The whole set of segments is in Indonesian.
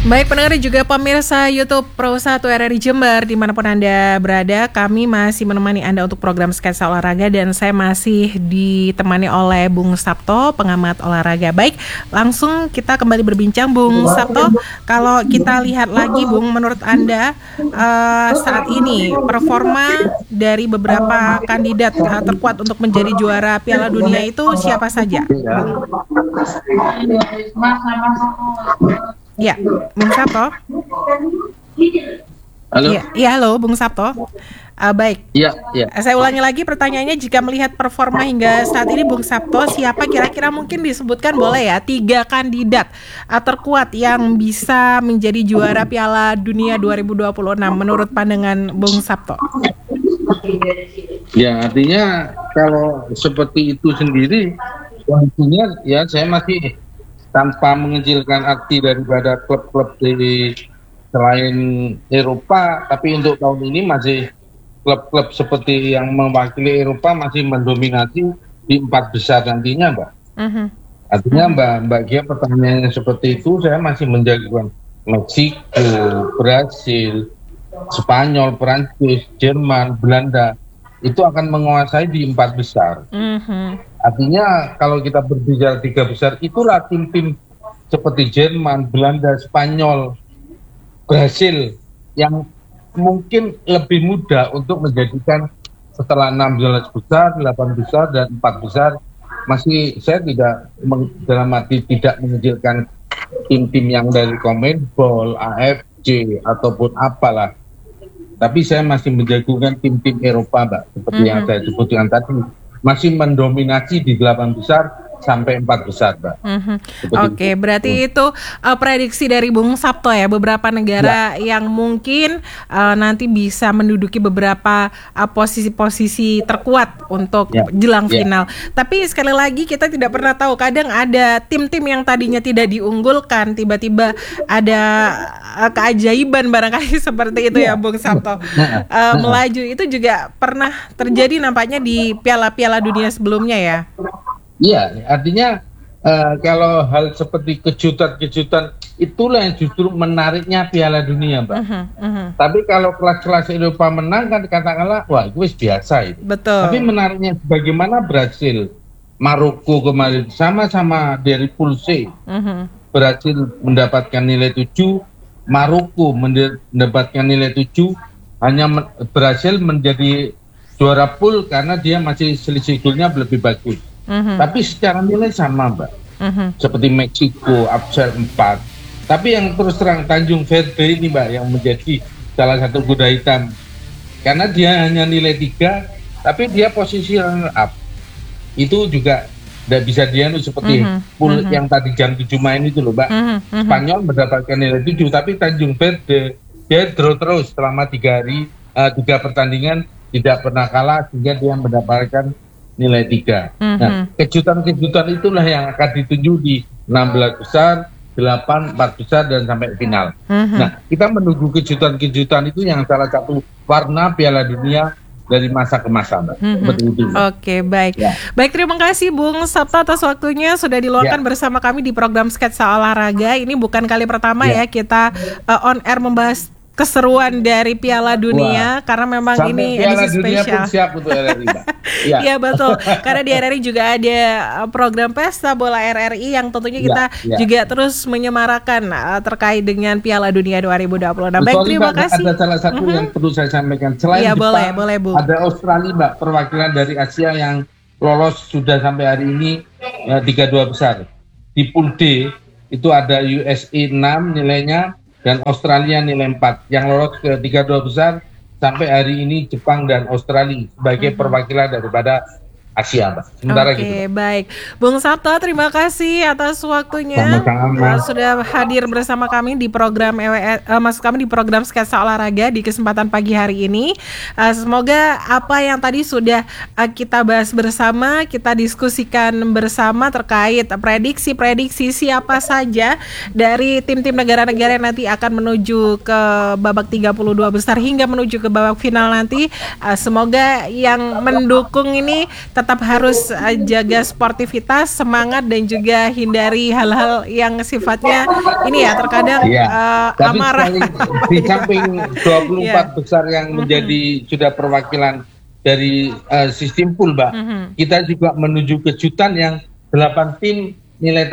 Baik pendengar dan juga pemirsa YouTube Pro 1 RRI Jember dimanapun Anda berada, kami masih menemani Anda untuk program Sketsa Olahraga dan saya masih ditemani oleh Bung Sabto, pengamat olahraga. Baik, langsung kita kembali berbincang Bung Sabto. Kalau kita lihat lagi Bung, menurut Anda saat ini performa dari beberapa kandidat terkuat untuk menjadi juara Piala Dunia itu siapa saja? Ya, Bung Sabto. Halo. Ya, halo, Bung Sabto. Baik. Iya. Saya ulangi lagi pertanyaannya, jika melihat performa hingga saat ini, Bung Sabto, siapa kira-kira mungkin disebutkan boleh ya 3 kandidat terkuat yang bisa menjadi juara Piala Dunia 2026 menurut pandangan Bung Sabto? Ya, artinya kalau seperti itu sendiri, kondisinya ya saya masih tanpa mengecilkan arti daripada klub-klub di selain Eropa, tapi untuk tahun ini masih klub-klub seperti yang mewakili Eropa masih mendominasi di 4 besar nantinya, Mbak. Artinya Mbak Gia, pertanyaannya seperti itu, saya masih menjagokan Meksiko, Brasil, Spanyol, Prancis, Jerman, Belanda itu akan menguasai di 4 besar. Artinya kalau kita berbicara 3 besar, itulah tim-tim seperti Jerman, Belanda, Spanyol, Brasil yang mungkin lebih mudah untuk menjadikan setelah 16 besar, 8 besar, dan 4 besar. Masih saya tidak dalam arti tidak mengecilkan tim-tim yang dari CONMEBOL, AFC ataupun apalah. Tapi saya masih menjagokan tim-tim Eropa, Mbak, seperti yang saya sebutkan tadi, masih mendominasi di 8 besar sampai 4 besar, Mbak. Oke, berarti itu prediksi dari Bung Sabto ya, beberapa negara yang mungkin nanti bisa menduduki beberapa posisi-posisi terkuat untuk jelang final. Tapi sekali lagi kita tidak pernah tahu, kadang ada tim-tim yang tadinya tidak diunggulkan, tiba-tiba ada keajaiban barangkali seperti itu ya Bung Sabto. Melaju itu juga pernah terjadi nampaknya di piala-piala dunia sebelumnya ya. Iya, artinya kalau hal seperti kejutan-kejutan itulah yang justru menariknya Piala Dunia, Mbak. Tapi kalau kelas-kelas Eropa menang kan katakanlah, wah itu biasa itu. Betul. Tapi menariknya bagaimana Brasil, Maroko kemarin sama-sama dari pool C. Brasil mendapatkan nilai 7, Maroko mendapatkan nilai 7, hanya Brasil menjadi juara pool karena dia masih selisih golnya lebih bagus. Tapi secara nilai sama, Mbak. Seperti Meksiko, absen 4. Tapi yang terus terang Tanjung Verde ini, Mbak, yang menjadi salah satu kuda hitam. Karena dia hanya nilai 3, tapi dia posisi runner up. Itu juga tidak bisa dianu seperti pool yang tadi jam 7 main itu loh, Mbak. Spanyol mendapatkan nilai 7, tapi Tanjung Verde dia draw terus selama 3 pertandingan, tidak pernah kalah, sehingga dia mendapatkan nilai 3. Nah, kejutan-kejutan itulah yang akan dituju di 16 besar, 8, 4 besar, dan sampai final. Nah, kita menunggu kejutan-kejutan itu yang salah satu warna Piala Dunia dari masa ke masa, Mbak. Oke, baik. Baik, terima kasih Bung Sabto atas waktunya sudah diluangkan bersama kami di program Sketsa Olahraga. Ini bukan kali pertama ya kita on air membahas keseruan dari Piala Dunia. karena memang ini edisi spesial. Pun siap untuk RRI, Mbak. Iya betul, karena di RRI juga ada program Pesta Bola RRI yang tentunya kita juga terus menyemarakan terkait dengan Piala Dunia 2026. Baik, terima kasih. Ada salah satu yang perlu saya sampaikan. Selain Jepang, boleh, Bu. ada Australia, Mbak, perwakilan dari Asia yang lolos sudah sampai hari ini 32 besar. Di pool D itu ada USA 6 nilainya, dan Australia nilai 4. Yang lolos ke 32 besar sampai hari ini Jepang dan Australia sebagai perwakilan daripada Asia, Mbak. Sementara gitu. Oke, baik. Bung Sabto, terima kasih atas waktunya. Sama-sama. Sudah hadir bersama kami di program di program Sketsa Olahraga di kesempatan pagi hari ini. Semoga apa yang tadi sudah kita bahas bersama, kita diskusikan bersama terkait prediksi siapa saja dari tim-tim negara-negara yang nanti akan menuju ke babak 32 besar hingga menuju ke babak final nanti. Semoga yang mendukung ini tetap harus jaga sportivitas, semangat, dan juga hindari hal-hal yang sifatnya ini ya terkadang amarah. Di samping 24 besar yang menjadi sudah perwakilan dari sistem pool, Mbak, kita juga menuju kejutan yang 8 tim nilai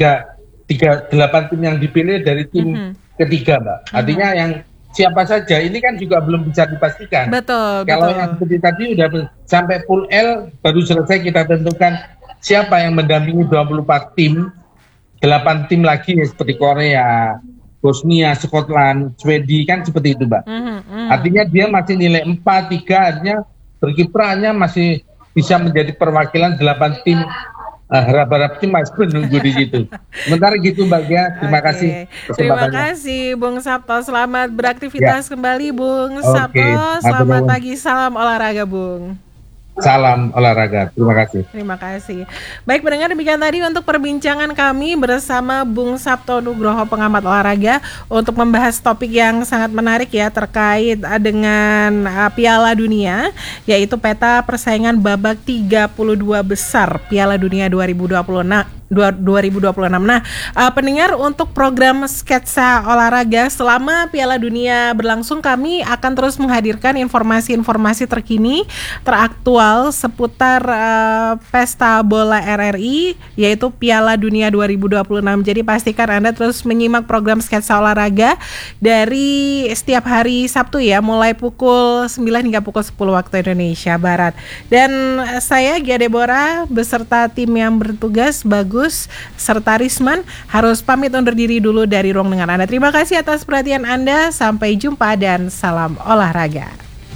8 tim yang dipilih dari tim ketiga, Mbak. Artinya yang siapa saja ini kan juga belum bisa dipastikan. Betul. Kalau yang seperti tadi udah sampai pool L baru selesai kita tentukan siapa yang mendampingi 24 tim, 8 tim lagi seperti Korea, Bosnia, Scotland, Swedia kan seperti itu, Mbak. Artinya dia masih nilai 4, 3, artinya berkiprahnya masih bisa menjadi perwakilan 8 tim. Harap-harap tim Mas menunggu di situ. Sementara gitu, Mbak Gia. Terima kasih. Terima kasih, Bung Sabto. Selamat beraktivitas kembali, Bung Sabto. Selamat pagi, salam olahraga, Bung. Salam olahraga, terima kasih. Terima kasih. Baik pendengar, demikian tadi untuk perbincangan kami bersama Bung Sabto Nugroho, pengamat olahraga, untuk membahas topik yang sangat menarik ya terkait dengan Piala Dunia, yaitu peta persaingan babak 32 besar Piala Dunia 2026. Nah, pendengar, untuk program sketsa olahraga selama Piala Dunia berlangsung, kami akan terus menghadirkan informasi-informasi terkini, teraktual seputar pesta bola RRI, yaitu Piala Dunia 2026. Jadi pastikan Anda terus menyimak program sketsa olahraga dari setiap hari Sabtu ya, mulai pukul 9 hingga pukul 10 waktu Indonesia Barat. Dan saya Gia Deborah beserta tim yang bertugas, Bagus serta Risman, harus pamit undur diri dulu dari ruang dengar Anda. Terima kasih atas perhatian Anda. Sampai jumpa dan salam olahraga.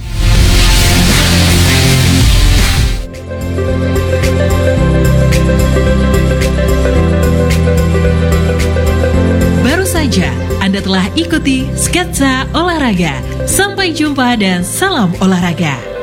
Baru saja Anda telah ikuti sketsa olahraga. Sampai jumpa dan salam olahraga.